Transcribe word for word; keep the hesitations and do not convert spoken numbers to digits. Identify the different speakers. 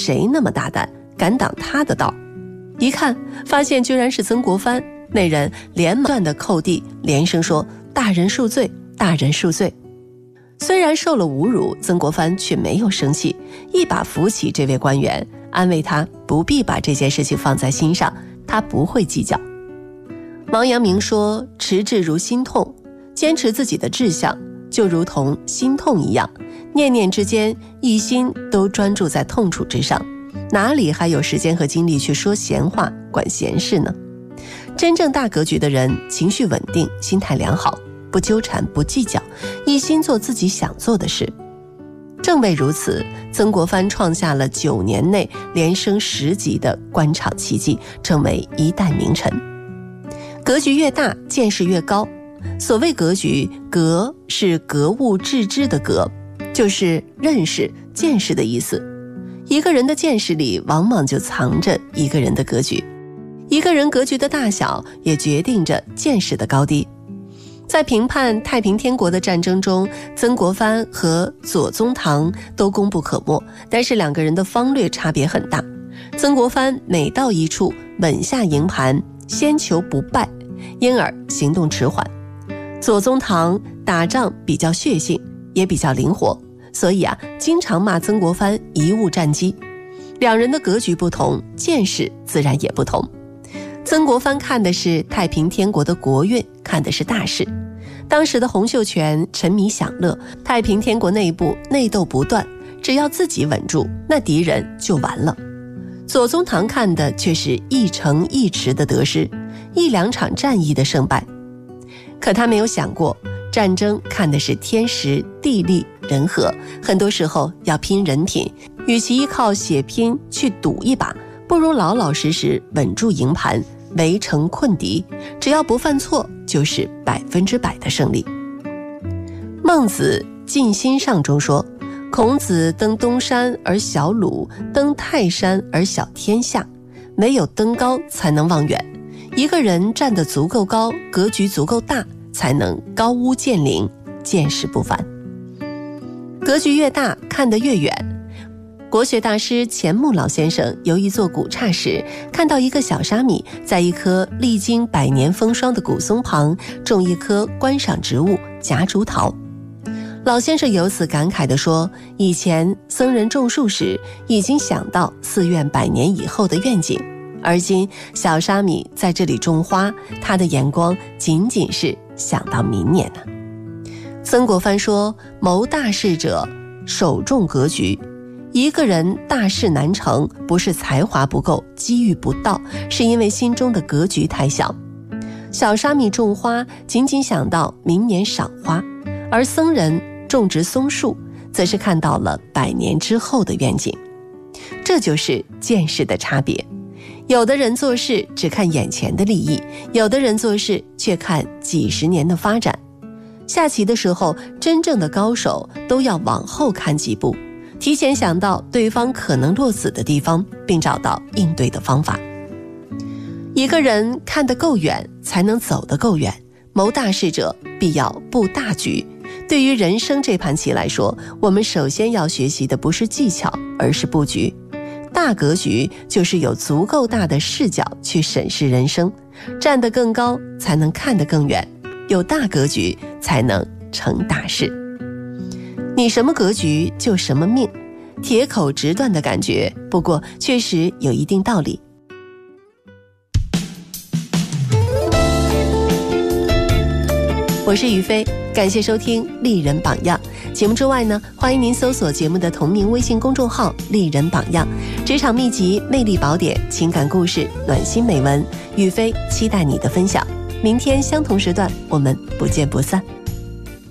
Speaker 1: 谁那么大胆，敢挡他的道？一看发现居然是曾国藩，那人连忙的叩地，连声说：大人恕罪，大人恕罪。虽然受了侮辱，曾国藩却没有生气，一把扶起这位官员，安慰他不必把这件事情放在心上，他不会计较。王阳明说：持志如心痛，坚持自己的志向就如同心痛一样，念念之间一心都专注在痛楚之上，哪里还有时间和精力去说闲话管闲事呢？真正大格局的人情绪稳定，心态良好，不纠缠不计较，一心做自己想做的事。正为如此，曾国藩创下了九年内连升十级的官场奇迹，成为一代名臣。格局越大，见识越高。所谓格局，格是格物致知的格，就是认识见识的意思。一个人的见识里往往就藏着一个人的格局，一个人格局的大小也决定着见识的高低。在平叛太平天国的战争中，曾国藩和左宗棠都功不可没，但是两个人的方略差别很大。曾国藩每到一处稳下营盘，先求不败，因而行动迟缓。左宗棠打仗比较血性，也比较灵活，所以啊，经常骂曾国藩贻误战机。两人的格局不同，见识自然也不同。曾国藩看的是太平天国的国运，看的是大事。当时的洪秀全沉迷享乐，太平天国内部内斗不断，只要自己稳住，那敌人就完了。左宗棠看的却是一城一池的得失，一两场战役的胜败。可他没有想过，战争看的是天时地利人和，很多时候要拼人品，与其依靠血拼去赌一把，不如老老实实稳住营盘，围城困敌，只要不犯错，就是百分之百的胜利。孟子尽心上中说：孔子登东山而小鲁，登泰山而小天下，唯有登高才能望远。一个人站得足够高，格局足够大，才能高屋建瓴，见识不凡。格局越大，看得越远。国学大师钱穆老先生游一座古刹时，看到一个小沙弥在一棵历经百年风霜的古松旁种一棵观赏植物夹竹桃。老先生由此感慨地说，以前僧人种树时已经想到寺院百年以后的愿景，而今小沙弥在这里种花，他的眼光仅仅是想到明年呢。曾国藩说，谋大事者首重格局。一个人大事难成，不是才华不够，机遇不到，是因为心中的格局太小。小沙弥种花仅仅想到明年赏花，而僧人种植松树则是看到了百年之后的愿景。这就是见识的差别。有的人做事只看眼前的利益，有的人做事却看几十年的发展。下棋的时候，真正的高手都要往后看几步，提前想到对方可能落子的地方，并找到应对的方法。一个人看得够远，才能走得够远。谋大事者必要布大局。对于人生这盘棋来说，我们首先要学习的不是技巧，而是布局。大格局就是有足够大的视角去审视人生，站得更高才能看得更远，有大格局才能成大事。你什么格局就什么命，铁口直断的感觉，不过确实有一定道理。我是于飞，感谢收听丽人榜样。节目之外呢，欢迎您搜索节目的同名微信公众号丽人榜样，职场秘籍、魅力宝典、情感故事、暖心美文，于飞期待你的分享。明天相同时段，我们不见不散。